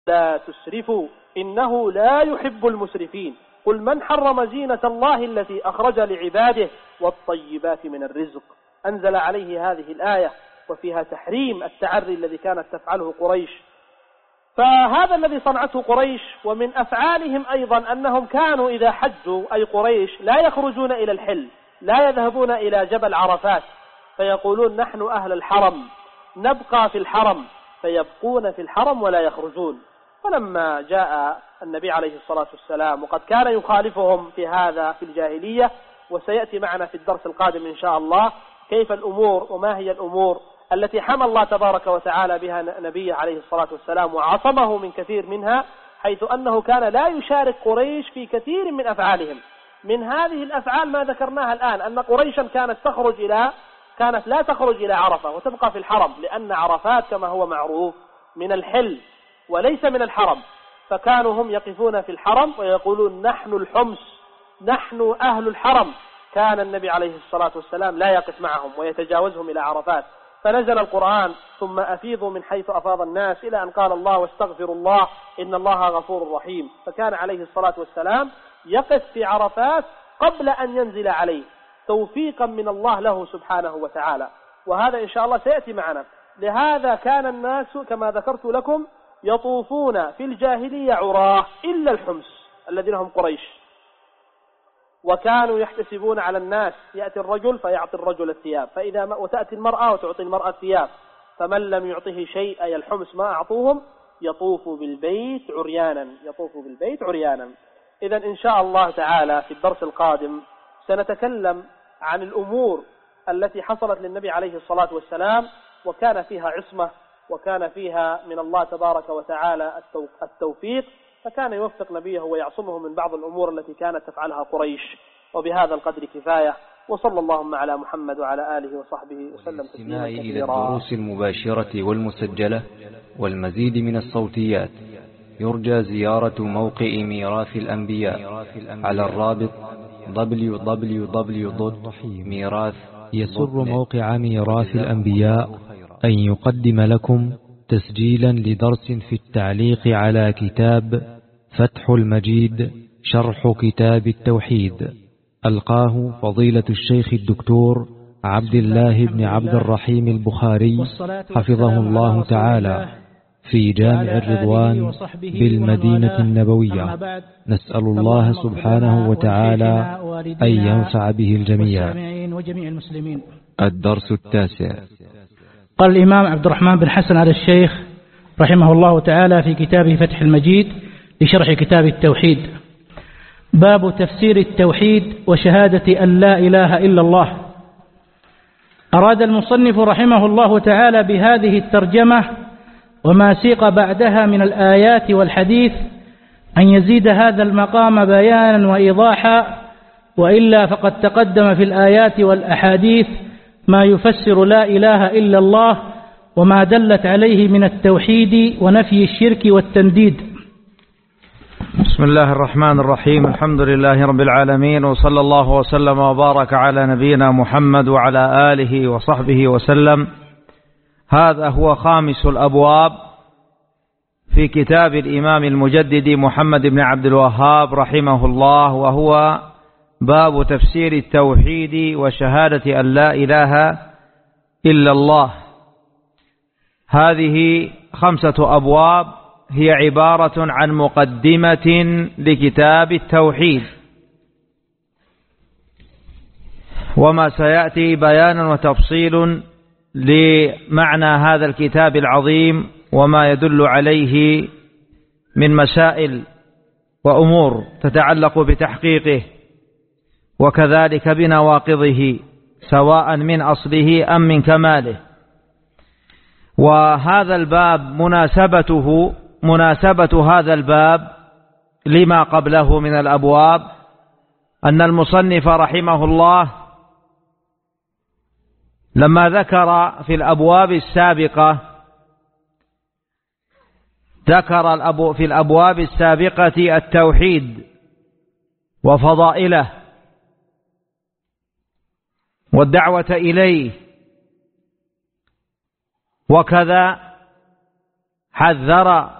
لا تسرفوا إنه لا يحب المسرفين قل من حرم زينة الله التي أخرج لعباده والطيبات من الرزق. أنزل عليه هذه الآية وفيها تحريم التعري الذي كانت تفعله قريش. فهذا الذي صنعته قريش. ومن أفعالهم أيضا أنهم كانوا إذا حجوا أي قريش لا يخرجون إلى الحل، لا يذهبون إلى جبل عرفات، فيقولون نحن أهل الحرم نبقى في الحرم، فيبقون في الحرم ولا يخرجون. فلما جاء النبي عليه الصلاة والسلام وقد كان يخالفهم في هذا في الجاهلية، وسيأتي معنا في الدرس القادم إن شاء الله كيف الأمور وما هي الأمور التي حمى الله تبارك وتعالى بها نبيه عليه الصلاة والسلام وعصمه من كثير منها، حيث أنه كان لا يشارك قريش في كثير من أفعالهم. من هذه الأفعال ما ذكرناها الآن، أن قريشا كانت لا تخرج إلى عرفة وتبقى في الحرم، لأن عرفات كما هو معروف من الحل وليس من الحرم، فكانوا هم يقفون في الحرم ويقولون نحن الحمص نحن أهل الحرم. كان النبي عليه الصلاة والسلام لا يقف معهم ويتجاوزهم إلى عرفات، فنزل القرآن ثم أفيضوا من حيث أفاض الناس إلى أن قال الله واستغفروا الله إن الله غفور رحيم. فكان عليه الصلاة والسلام يقف في عرفات قبل أن ينزل عليه توفيقا من الله له سبحانه وتعالى، وهذا إن شاء الله سيأتي معنا. لهذا كان الناس كما ذكرت لكم يطوفون في الجاهلية عراه إلا الحمص الذين هم قريش، وكانوا يحتسبون على الناس، يأتي الرجل فيعطي الرجل الثياب، وتأتي المرأة وتعطي المرأة الثياب، فمن لم يعطه شيء أي الحمص ما أعطوهم يطوف بالبيت عريانا. إذن إن شاء الله تعالى في الدرس القادم سنتكلم عن الأمور التي حصلت للنبي عليه الصلاة والسلام وكان فيها عصمة وكان فيها من الله تبارك وتعالى التوفيق، فكان يوفق نبيه ويعصمه من بعض الأمور التي كانت تفعلها قريش. وبهذا القدر كفاية، وصلى اللهم على محمد وعلى آله وصحبه وسلم تسليما كثيرا. إلى الدروس المباشرة والمسجلة والمزيد من الصوتيات يرجى زيارة موقع ميراث الأنبياء على الرابط www.mirath. يسر موقع ميراث الأنبياء أن يقدم لكم تسجيلا لدرس في التعليق على كتاب فتح المجيد شرح كتاب التوحيد، ألقاه فضيلة الشيخ الدكتور عبد الله بن عبد الرحيم البخاري حفظه الله تعالى في جامع الرضوان بالمدينة النبوية. نسأل الله سبحانه وتعالى أن ينفع به الجميع. الدرس التاسع. قال الإمام عبد الرحمن بن حسن على الشيخ رحمه الله تعالى في كتابه فتح المجيد لشرح كتاب التوحيد: باب تفسير التوحيد وشهادة أن لا إله إلا الله. أراد المصنف رحمه الله تعالى بهذه الترجمة وما سيق بعدها من الآيات والحديث أن يزيد هذا المقام بيانا وإيضاحا، وإلا فقد تقدم في الآيات والأحاديث ما يفسر لا إله إلا الله وما دلت عليه من التوحيد ونفي الشرك والتنديد. بسم الله الرحمن الرحيم. الحمد لله رب العالمين، وصلى الله وسلم وبارك على نبينا محمد وعلى آله وصحبه وسلم. هذا هو خامس الأبواب في كتاب الإمام المجدد محمد بن عبد الوهاب رحمه الله، وهو باب تفسير التوحيد وشهادة أن لا إله إلا الله. هذه 5 أبواب هي عبارة عن مقدمة لكتاب التوحيد، وما سيأتي بيان وتفصيل لمعنى هذا الكتاب العظيم وما يدل عليه من مسائل وأمور تتعلق بتحقيقه، وكذلك بنواقضه سواء من أصله أم من كماله. وهذا الباب مناسبة هذا الباب لما قبله من الأبواب أن المصنف رحمه الله لما ذكر في الأبواب السابقة في الأبواب السابقة التوحيد وفضائله والدعوة إليه، وكذا حذر